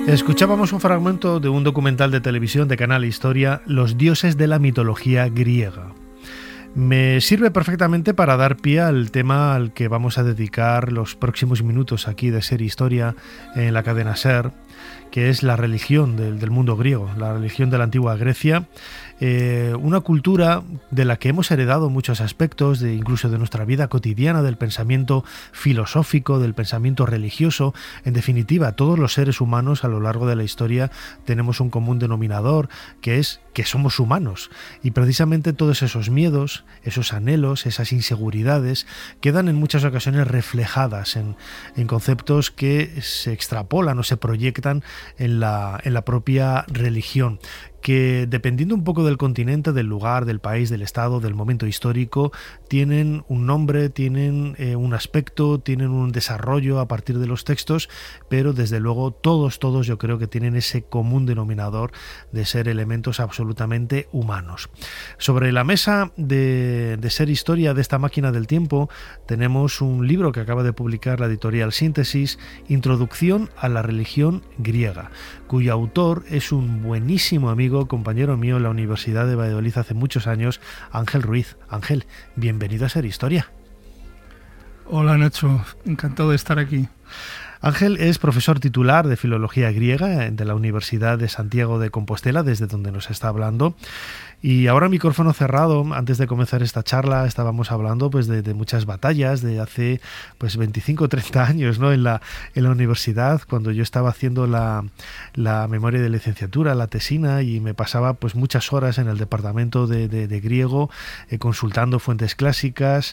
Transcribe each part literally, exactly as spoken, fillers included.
Escuchábamos un fragmento de un documental de televisión de Canal Historia, Los dioses de la mitología griega. Me sirve perfectamente para dar pie al tema al que vamos a dedicar los próximos minutos aquí de Ser Historia en la cadena SER, que es la religión del, del mundo griego, la religión de la antigua Grecia, eh, una cultura de la que hemos heredado muchos aspectos, de, incluso de nuestra vida cotidiana, del pensamiento filosófico, del pensamiento religioso. En definitiva, todos los seres humanos a lo largo de la historia tenemos un común denominador, que es que somos humanos, y precisamente todos esos miedos, esos anhelos, esas inseguridades quedan en muchas ocasiones reflejadas en, en conceptos que se extrapolan o se proyectan en la, en la propia religión, que dependiendo un poco del continente, del lugar, del país, del estado, del momento histórico, tienen un nombre, tienen eh, un aspecto, tienen un desarrollo a partir de los textos, pero desde luego todos, todos yo creo que tienen ese común denominador de ser elementos absolutamente humanos. Sobre la mesa de, de Ser Historia de esta máquina del tiempo tenemos un libro que acaba de publicar la editorial Síntesis, Introducción a la religión griega, cuyo autor es un buenísimo amigo, compañero mío en la Universidad de Valladolid hace muchos años, Ángel Ruiz. Ángel, bienvenido a Ser Historia. Hola Nacho, encantado de estar aquí. Ángel es profesor titular de Filología Griega de la Universidad de Santiago de Compostela, desde donde nos está hablando. Y ahora, micrófono cerrado, antes de comenzar esta charla, estábamos hablando pues de, de muchas batallas de hace pues veinticinco o treinta años, ¿no? En la, en la universidad, cuando yo estaba haciendo la, la memoria de licenciatura, la tesina, y me pasaba pues muchas horas en el departamento de, de, de griego, eh, consultando fuentes clásicas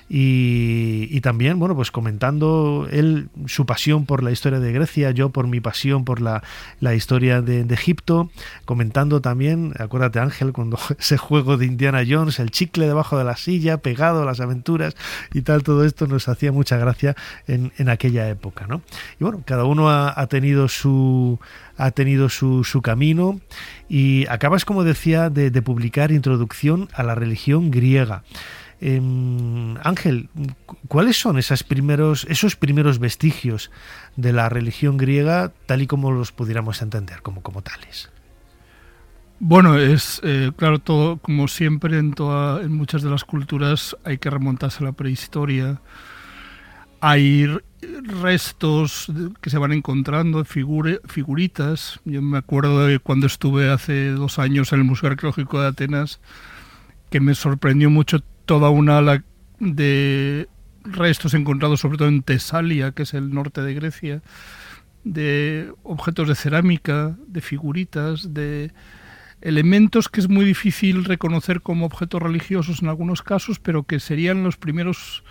y, y también, bueno, pues comentando él su pasión por la historia de Grecia, yo por mi pasión por la, la historia de, de Egipto, comentando también, acuérdate Ángel, cuando ese juego de Indiana Jones, el chicle debajo de la silla, pegado a las aventuras y tal, todo esto nos hacía mucha gracia en, en aquella época, ¿no? Y bueno, cada uno ha, ha tenido su ha tenido su, su camino, y acabas, como decía, de, de publicar Introducción a la religión griega. Eh, Ángel, ¿cuáles son esos primeros, esos primeros vestigios de la religión griega tal y como los pudiéramos entender como, como tales? Bueno, es eh, claro, todo como siempre en, toda, en muchas de las culturas hay que remontarse a la prehistoria. Hay restos que se van encontrando, figure, figuritas. Yo me acuerdo de cuando estuve hace dos años en el Museo Arqueológico de Atenas, que me sorprendió mucho toda una ala de restos encontrados, sobre todo en Tesalia, que es el norte de Grecia, de objetos de cerámica, de figuritas, de elementos que es muy difícil reconocer como objetos religiosos en algunos casos, pero que serían los primeros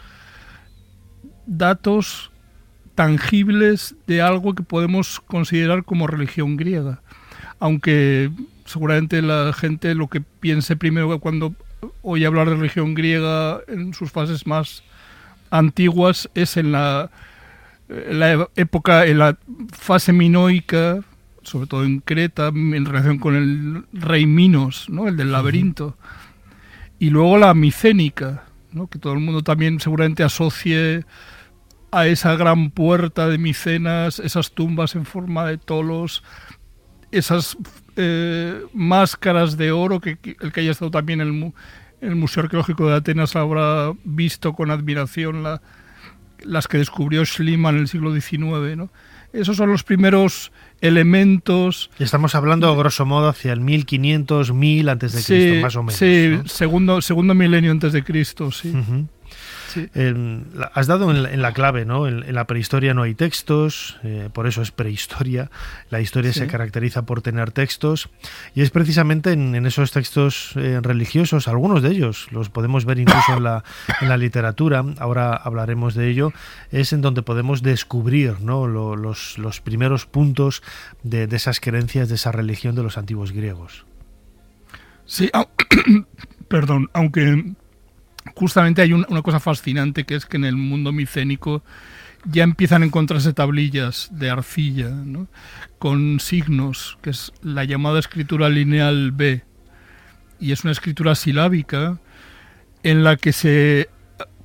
datos tangibles de algo que podemos considerar como religión griega. Aunque seguramente la gente lo que piense primero cuando oye hablar de religión griega en sus fases más antiguas es en la, en la época, en la fase minoica, sobre todo en Creta, en relación con el rey Minos, ¿no? El del laberinto. Y luego la micénica, ¿no? Que todo el mundo también seguramente asocie a esa gran puerta de Micenas, esas tumbas en forma de tolos, esas eh, máscaras de oro, que, que el que haya estado también en el, en el Museo Arqueológico de Atenas habrá visto con admiración la, las que descubrió Schliemann en el siglo diecinueve, ¿no? Esos son los primeros elementos. Estamos hablando, grosso modo, hacia el mil quinientos, mil antes de Cristo, sí, más o menos. Sí, ¿no? segundo, segundo milenio antes de Cristo, sí. Uh-huh. Sí. Eh, has dado en la, en la clave, ¿no? En, en la prehistoria no hay textos, eh, por eso es prehistoria. La historia sí. se caracteriza por tener textos, y es precisamente en, en esos textos eh, religiosos, algunos de ellos los podemos ver incluso en la, en la literatura, ahora hablaremos de ello, es en donde podemos descubrir, ¿no? Lo, los, los primeros puntos de, de esas creencias, de esa religión de los antiguos griegos. Sí, au- perdón, aunque justamente hay un, una cosa fascinante, que es que en el mundo micénico ya empiezan a encontrarse tablillas de arcilla, ¿no? Con signos, que es la llamada escritura lineal B, y es una escritura silábica en la que se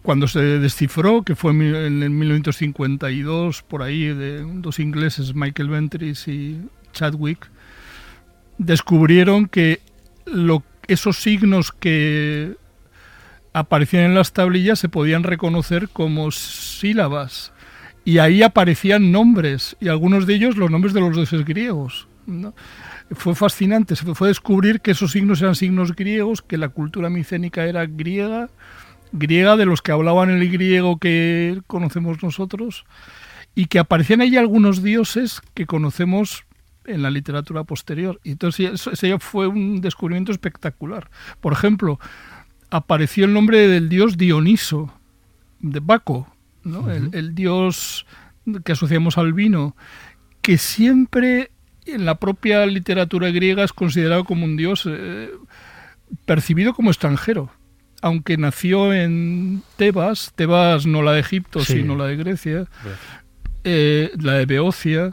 cuando se descifró, que fue en el mil novecientos cincuenta y dos, por ahí, de dos ingleses, Michael Ventris y Chadwick, descubrieron que lo, esos signos que aparecían en las tablillas se podían reconocer como sílabas. Y ahí aparecían nombres, y algunos de ellos los nombres de los dioses griegos, ¿no? Fue fascinante, se fue a descubrir que esos signos eran signos griegos, que la cultura micénica era griega, griega de los que hablaban el griego que conocemos nosotros, y que aparecían ahí algunos dioses que conocemos en la literatura posterior. Y entonces eso, eso fue un descubrimiento espectacular. Por ejemplo, apareció el nombre del dios Dioniso, de Baco, ¿no? Uh-huh. el, el dios que asociamos al vino, que siempre en la propia literatura griega es considerado como un dios eh, percibido como extranjero, aunque nació en Tebas, Tebas no la de Egipto, sí, sino la de Grecia, eh, la de Beocia,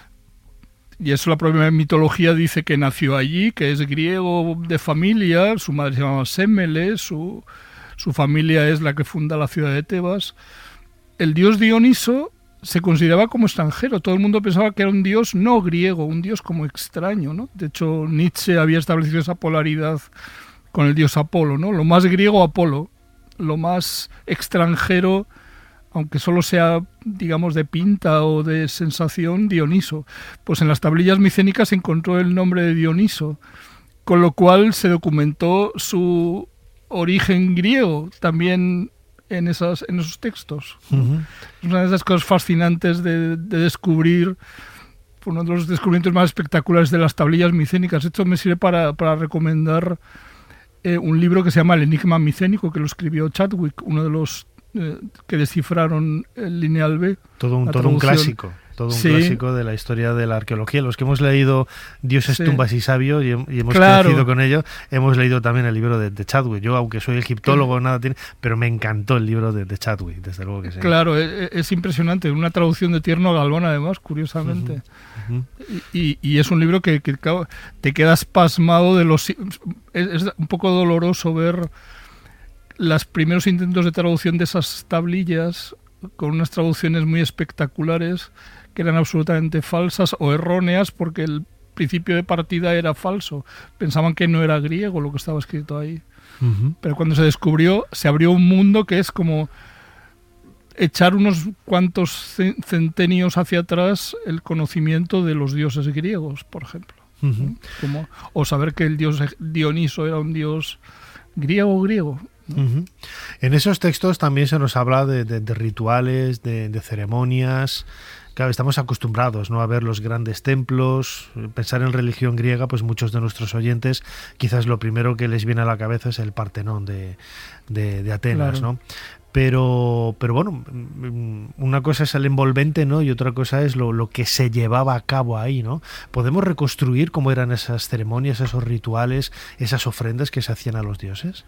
y eso la propia mitología dice que nació allí, que es griego de familia, su madre se llamaba Sémele, su, su familia es la que funda la ciudad de Tebas. El dios Dioniso se consideraba como extranjero, todo el mundo pensaba que era un dios no griego, un dios como extraño, ¿no? De hecho, Nietzsche había establecido esa polaridad con el dios Apolo, ¿no? Lo más griego, Apolo, lo más extranjero, aunque solo sea, digamos, de pinta o de sensación, Dioniso. Pues en las tablillas micénicas se encontró el nombre de Dioniso, con lo cual se documentó su origen griego también en esas en esos textos. Uh-huh. Una de esas cosas fascinantes de, de descubrir, uno de los descubrimientos más espectaculares de las tablillas micénicas. Esto me sirve para, para recomendar eh, un libro que se llama El enigma micénico, que lo escribió Chadwick, uno de los eh, que descifraron el lineal B. Todo un, todo un clásico. Todo un sí. clásico de la historia de la arqueología. Los que hemos leído Dioses, sí. tumbas y sabios y, y hemos claro. crecido con ello, hemos leído también el libro de, de Chadwick. Yo, aunque soy egiptólogo, claro. nada tiene, pero me encantó el libro de, de Chadwick, desde luego que sí. Claro, es, es impresionante. Una traducción de Tierno Galván, además, curiosamente. Uh-huh. Uh-huh. Y, y es un libro que, que te quedas pasmado de los... Es, es un poco doloroso ver los primeros intentos de traducción de esas tablillas con unas traducciones muy espectaculares que eran absolutamente falsas o erróneas porque el principio de partida era falso. Pensaban que no era griego lo que estaba escrito ahí. Uh-huh. Pero cuando se descubrió, se abrió un mundo que es como echar unos cuantos centenios hacia atrás el conocimiento de los dioses griegos, por ejemplo. Uh-huh. Como, o saber que el dios Dioniso era un dios griego griego. ¿no? Uh-huh. En esos textos también se nos habla de, de, de rituales, de, de ceremonias. Claro, estamos acostumbrados, ¿no?, a ver los grandes templos, pensar en religión griega, pues muchos de nuestros oyentes quizás lo primero que les viene a la cabeza es el Partenón de, de, de Atenas, claro. ¿no? Pero, pero bueno, una cosa es el envolvente, ¿no?, y otra cosa es lo, lo que se llevaba a cabo ahí, ¿no? ¿Podemos reconstruir cómo eran esas ceremonias, esos rituales, esas ofrendas que se hacían a los dioses?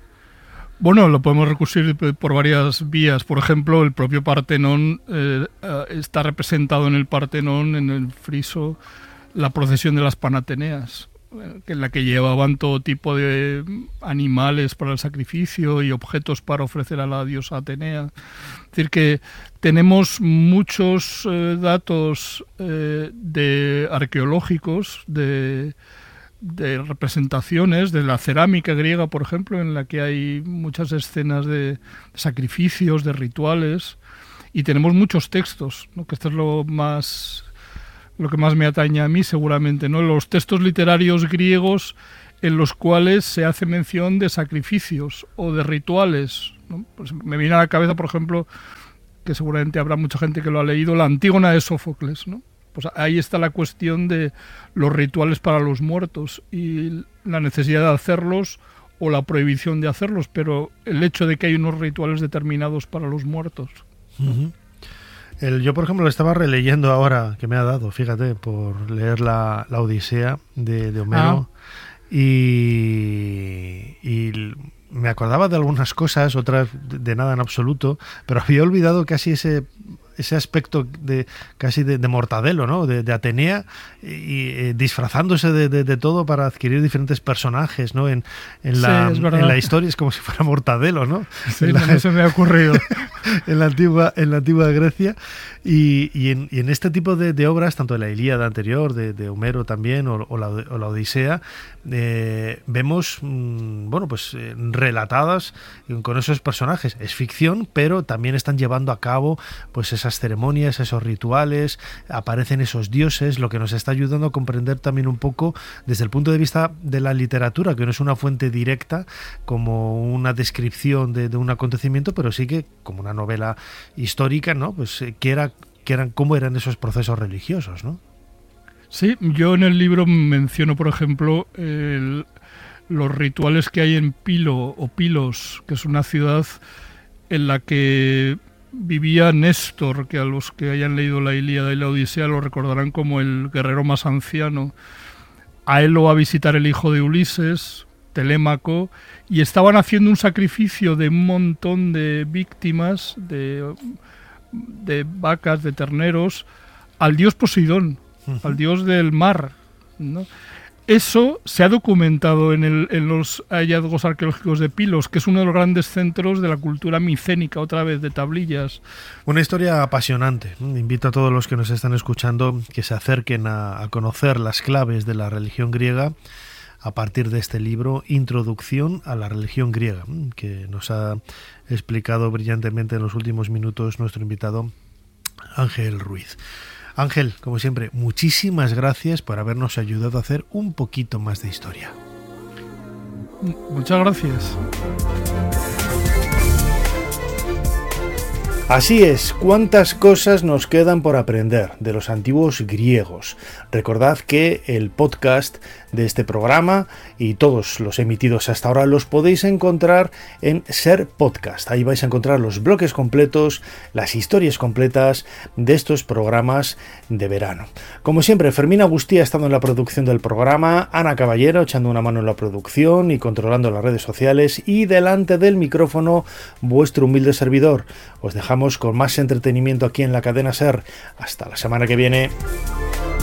Bueno, lo podemos reconstruir por varias vías. Por ejemplo, el propio Partenón, eh, está representado en el Partenón, en el friso, la procesión de las Panateneas, en la que llevaban todo tipo de animales para el sacrificio y objetos para ofrecer a la diosa Atenea. Es decir, que tenemos muchos eh, datos eh, de arqueológicos, de... de representaciones de la cerámica griega, por ejemplo, en la que hay muchas escenas de sacrificios, de rituales, y tenemos muchos textos, ¿no? Que esto es lo más lo que más me atañe a mí seguramente, ¿no? Los textos literarios griegos en los cuales se hace mención de sacrificios o de rituales, ¿no? Pues me viene a la cabeza, por ejemplo, que seguramente habrá mucha gente que lo ha leído, la Antígona de Sófocles, ¿no? Pues ahí está la cuestión de los rituales para los muertos y la necesidad de hacerlos o la prohibición de hacerlos, pero el hecho de que hay unos rituales determinados para los muertos. Uh-huh. El, yo, por ejemplo, lo estaba releyendo ahora, que me ha dado, fíjate, por leer la, la Odisea de, de Homero, ah. y, y me acordaba de algunas cosas, otras de nada en absoluto, pero había olvidado casi ese... ese aspecto de casi de, de Mortadelo, ¿no? De, de Atenea, y, y eh, disfrazándose de, de, de todo para adquirir diferentes personajes, ¿no? En, en, la, sí, en la historia es como si fuera Mortadelo, ¿no? Sí, en la, no se me ha ocurrido. en la antigua, en la antigua Grecia, y, y, en, y en este tipo de, de obras, tanto de la Ilíada anterior, de, de Homero también, o, o, la, o la Odisea, eh, vemos, mmm, bueno, pues eh, relatadas con esos personajes. Es ficción, pero también están llevando a cabo pues esas ceremonias, esos rituales, aparecen esos dioses, lo que nos está ayudando a comprender también un poco desde el punto de vista de la literatura, que no es una fuente directa como una descripción de, de un acontecimiento, pero sí que como una novela histórica, ¿no? Pues eh, que era, que eran, cómo eran esos procesos religiosos, ¿no? Sí, yo en el libro menciono, por ejemplo, el, los rituales que hay en Pilo o Pilos, que es una ciudad en la que vivía Néstor, que a los que hayan leído la Ilíada y la Odisea lo recordarán como el guerrero más anciano. A él lo va a visitar el hijo de Ulises, Telémaco, y estaban haciendo un sacrificio de un montón de víctimas, de, de vacas, de terneros, al dios Poseidón, uh-huh. al dios del mar, ¿no? Eso se ha documentado en, el, en los hallazgos arqueológicos de Pilos, que es uno de los grandes centros de la cultura micénica, otra vez, de tablillas. Una historia apasionante. Invito a todos los que nos están escuchando que se acerquen a, a conocer las claves de la religión griega a partir de este libro, Introducción a la religión griega, que nos ha explicado brillantemente en los últimos minutos nuestro invitado Ángel Ruiz. Ángel, como siempre, muchísimas gracias por habernos ayudado a hacer un poquito más de historia. Muchas gracias. Así es, cuántas cosas nos quedan por aprender de los antiguos griegos. Recordad que el podcast de este programa y todos los emitidos hasta ahora los podéis encontrar en Ser Podcast. Ahí vais a encontrar los bloques completos, las historias completas de estos programas de verano. Como siempre, Fermín Agustí ha estado en la producción del programa, Ana Caballero echando una mano en la producción y controlando las redes sociales, y delante del micrófono vuestro humilde servidor. Os dejamos con más entretenimiento aquí en la cadena Ser. Hasta la semana que viene.